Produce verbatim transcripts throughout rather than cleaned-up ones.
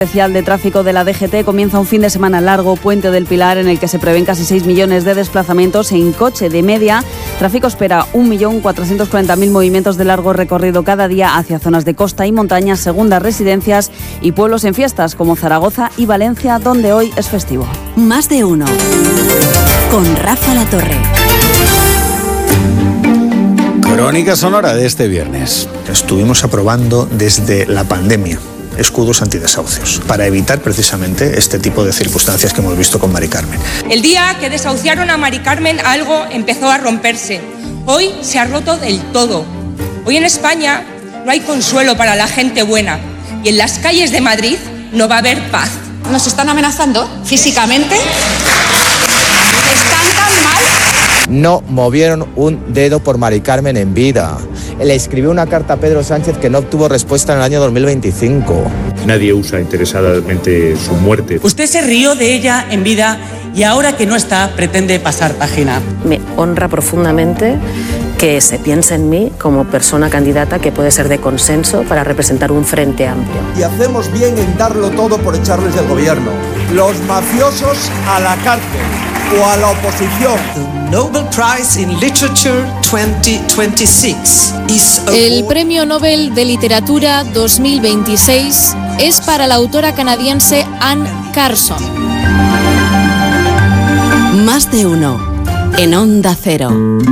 Especial de tráfico de la D G T comienza un fin de semana largo, Puente del Pilar, en el que se prevén casi seis millones de desplazamientos en coche. De media, tráfico espera un millón cuatrocientos cuarenta mil movimientos de largo recorrido cada día hacia zonas de costa y montañas, segundas residencias y pueblos en fiestas como Zaragoza y Valencia, donde hoy es festivo. Más de uno. Con Rafa La Torre. Crónica sonora de este viernes. Estuvimos aprobando desde la pandemia escudos antidesahucios para evitar precisamente este tipo de circunstancias que hemos visto con Mari Carmen. El día que desahuciaron a Mari Carmen, algo empezó a romperse. Hoy se ha roto del todo. Hoy en España no hay consuelo para la gente buena y en las calles de Madrid no va a haber paz. ¿Nos están amenazando físicamente? ¿Están tan mal? No movieron un dedo por Mari Carmen en vida. Le escribió una carta a Pedro Sánchez que no obtuvo respuesta en el año dos mil veinticinco. Nadie usa interesadamente su muerte. Usted se rió de ella en vida y ahora que no está pretende pasar página. Me honra profundamente que se piense en mí como persona candidata que puede ser de consenso para representar un frente amplio. Y hacemos bien en darlo todo por echarles del gobierno. Los mafiosos a la cárcel o a la oposición. The Nobel Prize in Literature veinte veintiséis is El Premio Nobel de Literatura dos mil veintiséis es para la autora canadiense Anne Carson. Más de uno. En Onda Cero.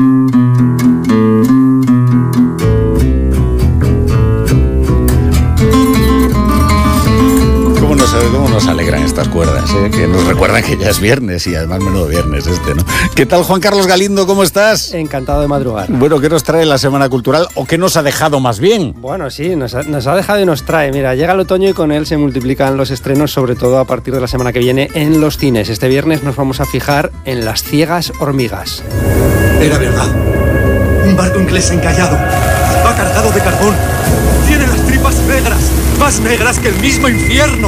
¿Cómo nos alegran estas cuerdas, eh? Que nos recuerdan que ya es viernes y además menudo viernes este, ¿no? ¿Qué tal, Juan Carlos Galindo? ¿Cómo estás? Encantado de madrugar. Bueno, ¿qué nos trae la Semana Cultural o qué nos ha dejado más bien? Bueno, sí, nos ha, nos ha dejado y nos trae. Mira, llega el otoño y con él se multiplican los estrenos, sobre todo a partir de la semana que viene en los cines. Este viernes nos vamos a fijar en Las ciegas hormigas. Era verdad. Un barco inglés encallado. Va cargado de carbón. Tiene las tripas negras. Más negras que el mismo infierno.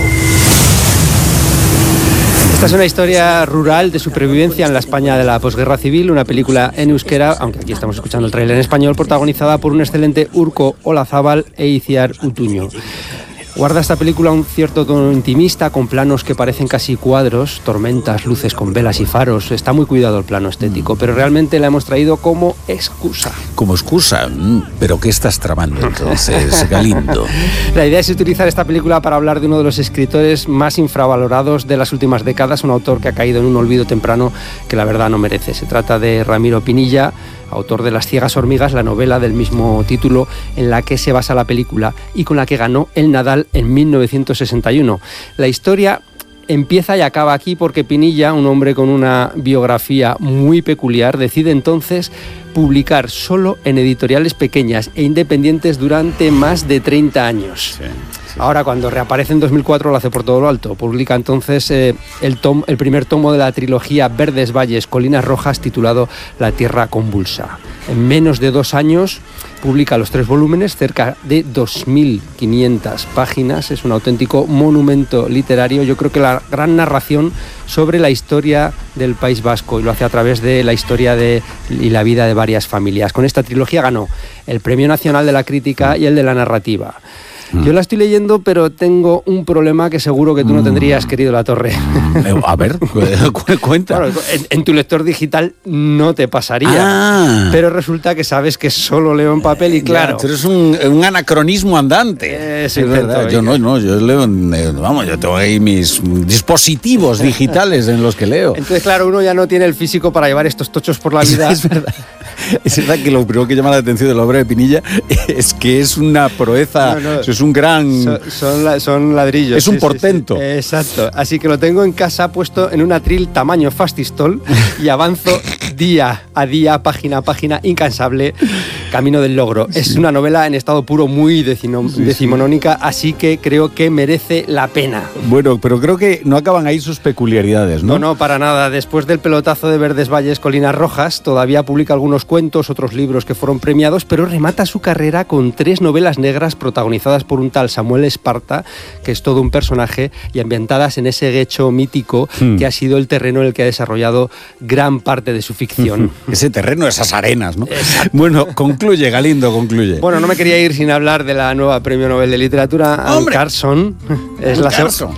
Esta es una historia rural de supervivencia en la España de la posguerra civil, una película en euskera, aunque aquí estamos escuchando el tráiler en español, protagonizada por un excelente Urko Olazábal e Itziar Utuño. Guarda esta película un cierto tono intimista, con planos que parecen casi cuadros, tormentas, luces con velas y faros. Está muy cuidado el plano estético, pero realmente la hemos traído como excusa. Como excusa, ¿pero qué estás tramando entonces, Galindo? La idea es utilizar esta película para hablar de uno de los escritores más infravalorados de las últimas décadas, un autor que ha caído en un olvido temprano que la verdad no merece. Se trata de Ramiro Pinilla, autor de Las ciegas hormigas, la novela del mismo título en la que se basa la película y con la que ganó el Nadal en mil novecientos sesenta y uno. La historia empieza y acaba aquí porque Pinilla, un hombre con una biografía muy peculiar, decide entonces publicar solo en editoriales pequeñas e independientes durante más de treinta años. Sí. Sí. Ahora, cuando reaparece en dos mil cuatro, lo hace por todo lo alto. Publica entonces eh, el, tom, el primer tomo de la trilogía Verdes Valles, Colinas Rojas, titulado La Tierra Convulsa. En menos de dos años publica los tres volúmenes, cerca de dos mil quinientas páginas. Es un auténtico monumento literario. Yo creo que la gran narración sobre la historia del País Vasco, y lo hace a través de la historia de, y la vida de varias familias. Con esta trilogía ganó el Premio Nacional de la Crítica y el de la Narrativa. Yo la estoy leyendo, pero tengo un problema que seguro que tú no tendrías, querido La Torre. A ver, cuenta. Bueno, en, en tu lector digital no te pasaría, ah. pero resulta que sabes que solo leo en papel y claro... Ya, tú eres un, un anacronismo andante. Eh, es verdad, yo no, no, yo leo, en, vamos, yo tengo ahí mis dispositivos digitales en los que leo. Entonces, claro, uno ya no tiene el físico para llevar estos tochos por la vida. Es verdad. Es verdad que lo primero que llama la atención de la obra de Pinilla es que es una proeza, no, no, es un gran... Son, son, la, son ladrillos. Es un sí, portento. Sí, sí. Exacto. Así que lo tengo en casa puesto en un atril tamaño fastistol y avanzo día a día, página a página, incansable, camino del logro. Sí. Es una novela en estado puro muy decino, sí, decimonónica, sí. Así que creo que merece la pena. Bueno, pero creo que no acaban ahí sus peculiaridades, ¿no? No, no, para nada. Después del pelotazo de Verdes Valles, Colinas Rojas, todavía publica algunos cuentos, otros libros que fueron premiados, pero remata su carrera con tres novelas negras protagonizadas por un tal Samuel Esparta, que es todo un personaje, y ambientadas en ese guecho mítico hmm. que ha sido el terreno en el que ha desarrollado gran parte de su ficción. Ese terreno, esas arenas, ¿no? Exacto. Bueno, concluye, Galindo, concluye. Bueno, no me quería ir sin hablar de la nueva Premio Nobel de Literatura, Anne Carson. Es la, Carson.